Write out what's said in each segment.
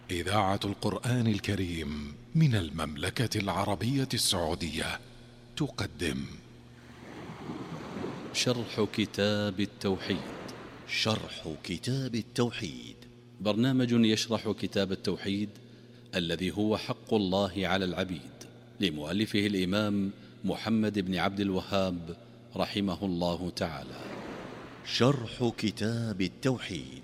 إذاعة القرآن الكريم من المملكة العربية السعودية تقدم شرح كتاب التوحيد. شرح كتاب التوحيد برنامج يشرح كتاب التوحيد الذي هو حق الله على العبيد، لمؤلفه الإمام محمد بن عبد الوهاب رحمه الله تعالى. شرح كتاب التوحيد،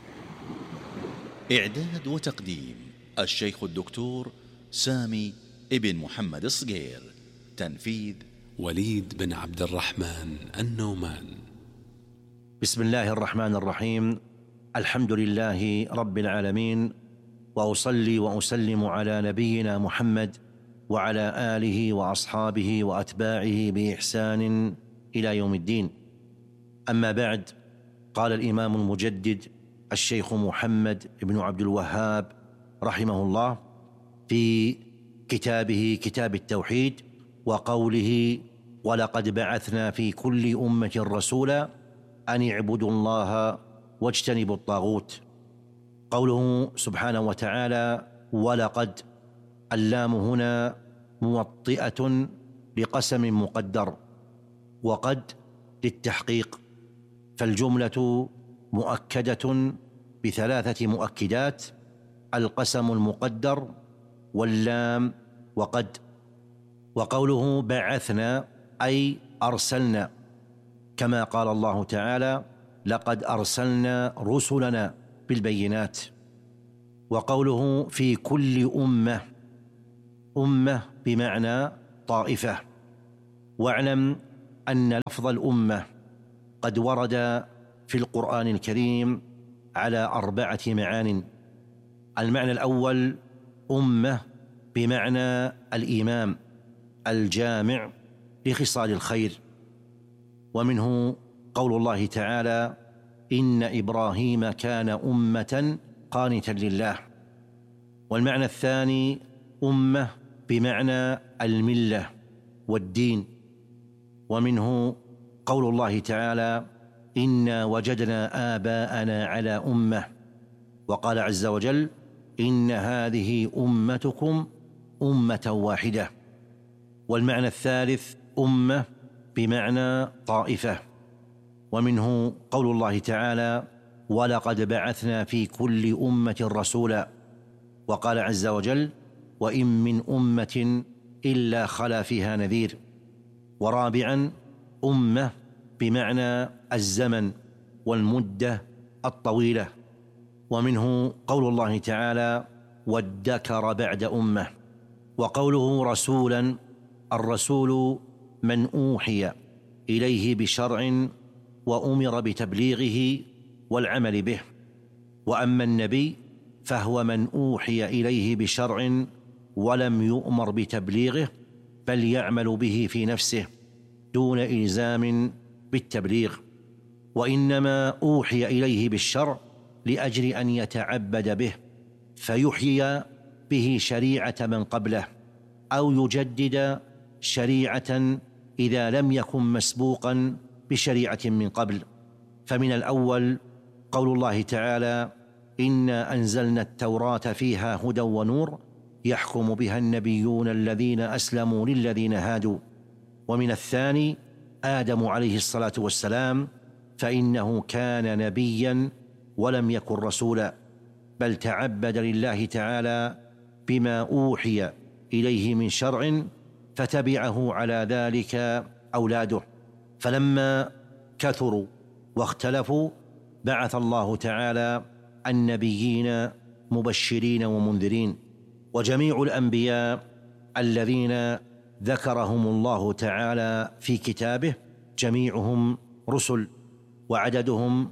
إعداد وتقديم الشيخ الدكتور سامي ابن محمد الصقير، تنفيذ وليد بن عبد الرحمن النومان. بسم الله الرحمن الرحيم. الحمد لله رب العالمين، وأصلي وأسلم على نبينا محمد وعلى آله وأصحابه وأتباعه بإحسان إلى يوم الدين. أما بعد، قال الإمام المجدد الشيخ محمد بن عبد الوهاب رحمه الله في كتابه كتاب التوحيد وقوله: ولقد بعثنا في كل أمة رسولا أن اعبدوا الله واجتنبوا الطاغوت. قوله سبحانه وتعالى ولقد، اللام هنا موطئة لقسم مقدر، وقد للتحقيق، فالجملة مؤكدة بثلاثة مؤكدات: القسم المقدر واللام وقد. وقوله بعثنا أي أرسلنا، كما قال الله تعالى: لقد أرسلنا رسلنا بالبينات. وقوله في كل أمة، أمة بمعنى طائفة. واعلم أن لفظ الأمة قد ورد في القرآن الكريم على 4 معان. المعنى الأول أمة بمعنى الإمام الجامع لخصال الخير، ومنه قول الله تعالى: إن إبراهيم كان أمة قانتا لله. والمعنى الثاني أمة بمعنى الملة والدين، ومنه قول الله تعالى: إنا وجدنا آباءنا على أمة. وقال عز وجل: إن هذه أمتكم أمة واحدة. والمعنى الثالث أمة بمعنى طائفة، ومنه قول الله تعالى: ولقد بعثنا في كل أمة رسولا. وقال عز وجل: وإن من أمة إلا خلا فيها نذير. ورابعا أمة بمعنى الزمن والمدة الطويلة، ومنه قول الله تعالى: وادكر بعد أمة. وقوله رسولا، الرسول من أوحي إليه بشرع وأمر بتبليغه والعمل به. وأما النبي فهو من أوحي إليه بشرع ولم يؤمر بتبليغه، بل يعمل به في نفسه دون إلزام بالتبليغ، وإنما أوحي إليه بالشرع لأجل أن يتعبد به فيحيي به شريعة من قبله، أو يجدد شريعة إذا لم يكن مسبوقا بشريعة من قبل. فمن الأول قول الله تعالى: إنا أنزلنا التوراة فيها هدى ونور يحكم بها النبيون الذين أسلموا للذين هادوا. ومن الثاني آدم عليه الصلاة والسلام، فإنه كان نبيا ولم يكن رسولا، بل تعبد لله تعالى بما أوحي إليه من شرع، فتبعه على ذلك أولاده. فلما كثروا واختلفوا بعث الله تعالى النبيين مبشرين ومنذرين. وجميع الأنبياء الذين ذكرهم الله تعالى في كتابه جميعهم رسل، وعددهم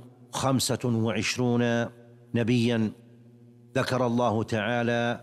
25 نبيا. ذكر الله تعالى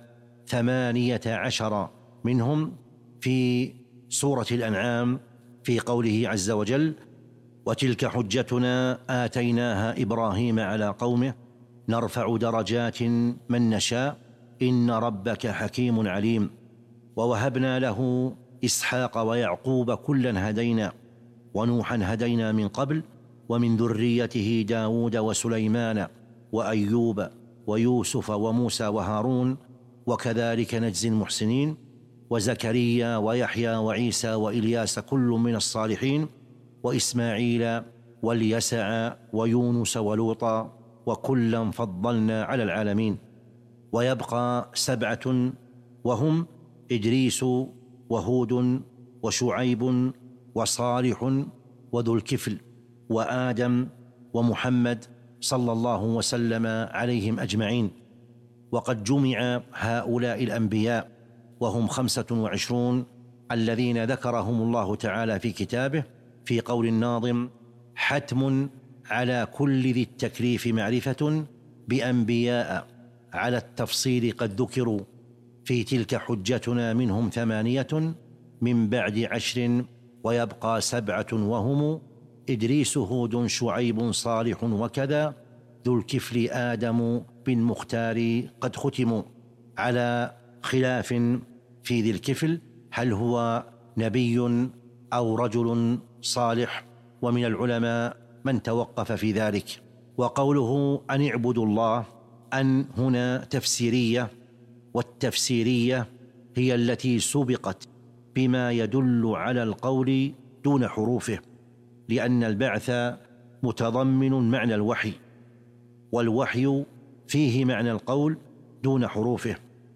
18 منهم في سورة الأنعام في قوله عز وجل: وتلك حجتنا آتيناها إبراهيم على قومه نرفع درجات من نشاء إن ربك حكيم عليم. ووهبنا له إسحاق ويعقوب كلا هدينا، ونوحا هدينا من قبل، ومن ذريته داود وسليمان وأيوب ويوسف وموسى وهارون، وكذلك نجزي المحسنين، وزكريا ويحيى وعيسى وإلياس كل من الصالحين، وإسماعيل واليسع ويونس ولوطا، وكلا فضلنا على العالمين. ويبقى 7 وهم إدريس وهود وشعيب وصالح وذو الكفل وآدم ومحمد صلى الله وسلم عليهم أجمعين. وقد جمع هؤلاء الأنبياء وهم 25 الذين ذكرهم الله تعالى في كتابه في قول الناظم: حتم على كل ذي التكليف معرفة بأنبياء على التفصيل قد ذكروا، في تلك حجتنا منهم 8 من بعد 10. ويبقى 7 وهم إدريس هود شعيب صالح وكذا ذو الكفل آدم بالمختار قد ختموا، على خلاف في ذي الكفل هل هو نبي أو رجل صالح، ومن العلماء من توقف في ذلك. وقوله أن اعبدوا الله، أن هنا تفسيرية، والتفسيرية هي التي سبقت بما يدل على القول دون حروفه، لأن البعث متضمن معنى الوحي، والوحي فيه معنى القول دون حروفه.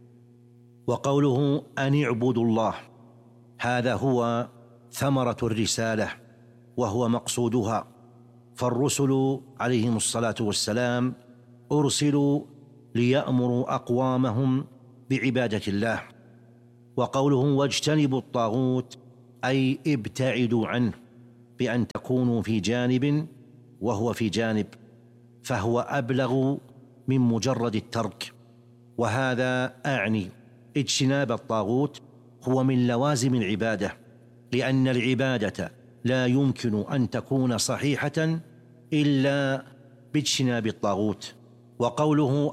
وقوله أن اعبدوا الله هذا هو ثمرة الرسالة وهو مقصودها، فالرسل عليهم الصلاة والسلام أرسلوا ليأمروا أقوامهم بعبادة الله. وقوله واجتنبوا الطاغوت أي ابتعدوا عنه، بأن تكونوا في جانب وهو في جانب، فهو أبلغ من مجرد الترك. وهذا أعني اجتناب الطاغوت هو من لوازم العبادة، لأن العبادة لا يمكن أن تكون صحيحة إلا باجتناب الطاغوت. وقوله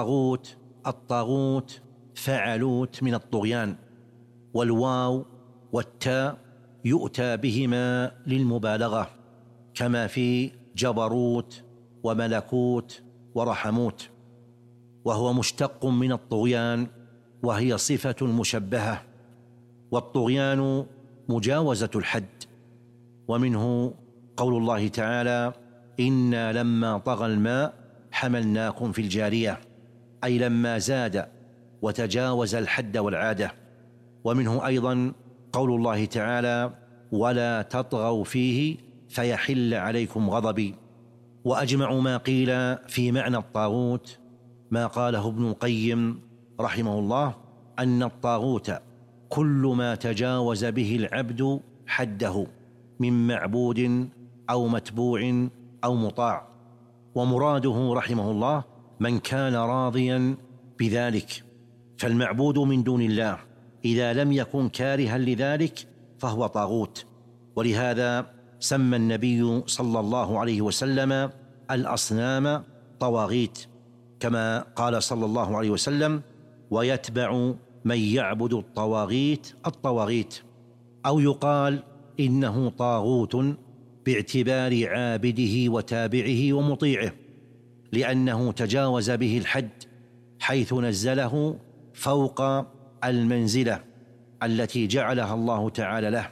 الطاغوت فعلوت من الطغيان، والواو والتاء يؤتى بهما للمبالغة، كما في جبروت وملكوت ورحموت، وهو مشتق من الطغيان، وهي صفة مشبهة. والطغيان مجاوزة الحد، ومنه قول الله تعالى: إنا لما طغى الماء حملناكم في الجارية، أي لما زاد وتجاوز الحد والعادة. ومنه أيضا قول الله تعالى: ولا تطغوا فيه فيحل عليكم غضبي. وأجمع ما قيل في معنى الطاغوت ما قاله ابن القيم رحمه الله، أن الطاغوت كل ما تجاوز به العبد حده من معبود أو متبوع أو مطاع. ومراده رحمه الله من كان راضيا بذلك، فالمعبود من دون الله إذا لم يكن كارها لذلك فهو طاغوت. ولهذا سمى النبي صلى الله عليه وسلم الأصنام طواغيت، كما قال صلى الله عليه وسلم: ويتبع من يعبد الطواغيت. أو يقال إنه طاغوت باعتبار عابده وتابعه ومطيعه، لأنه تجاوز به الحد حيث نزله فوق المنزلة التي جعلها الله تعالى له،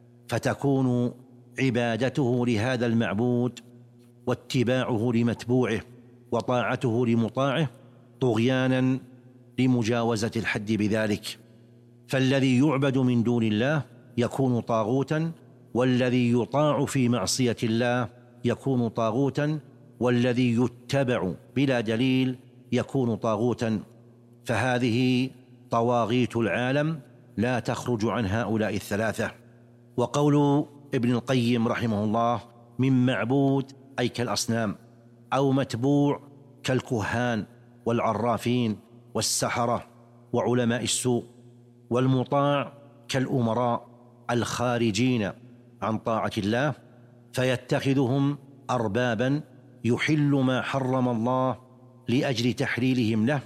فتكون عبادته لهذا المعبود واتباعه لمتبوعه وطاعته لمطاعه طغيانا لمجاوزة الحد بذلك. فالذي يعبد من دون الله يكون طاغوتا، والذي يطاع في معصية الله يكون طاغوتا، والذي يتبع بلا دليل يكون طاغوتا. فهذه طواغيت العالم لا تخرج عن هؤلاء الثلاثة. وقول ابن القيم رحمه الله: من معبود أي كالأصنام، أو متبوع كالكهان والعرافين والسحرة وعلماء السوء، والمطاع كالأمراء الخارجين عن طاعة الله، فيتخذهم أربابا يحل ما حرم الله لأجل تحليلهم له،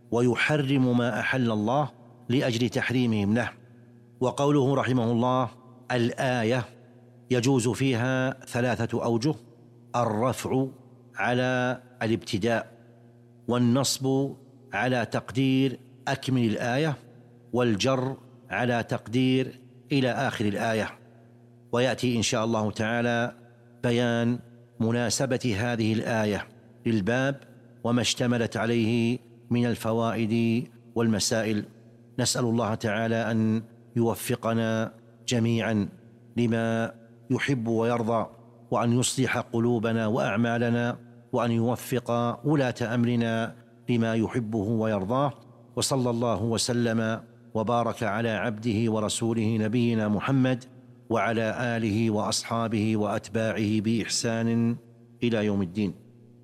ويحرم ما أحل الله لأجل تحريمهم له. وقوله رحمه الله: الآية يجوز فيها 3 أوجه: الرفع على الابتداء، والنصب على تقدير أكمل الآية، والجر على تقدير إلى آخر الآية. ويأتي إن شاء الله تعالى بيان مناسبة هذه الآية للباب وما اشتملت عليه من الفوائد والمسائل. نسأل الله تعالى أن يوفقنا جميعا لما يحب ويرضى، وأن يصلح قلوبنا وأعمالنا، وأن يوفق ولاة أمرنا لما يحبه ويرضاه. وصلى الله وسلم وبارك على عبده ورسوله نبينا محمد وعلى آله وأصحابه وأتباعه بإحسان إلى يوم الدين.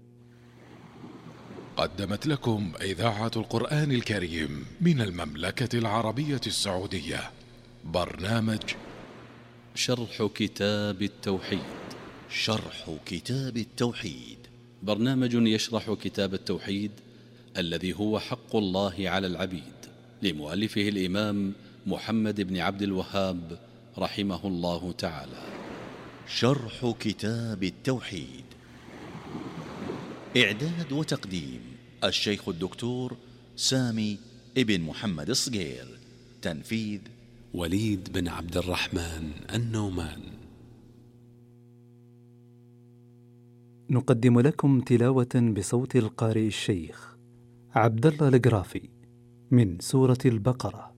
قدمت لكم إذاعة القرآن الكريم من المملكة العربية السعودية برنامج شرح كتاب التوحيد. شرح كتاب التوحيد، برنامج يشرح كتاب التوحيد الذي هو حق الله على العبيد، لمؤلفه الإمام محمد بن عبد الوهاب رحمه الله تعالى. شرح كتاب التوحيد، إعداد وتقديم الشيخ الدكتور سامي ابن محمد الصقير، تنفيذ وليد بن عبد الرحمن النومان. نقدم لكم تلاوة بصوت القارئ الشيخ عبد الله القرافي من سورة البقرة.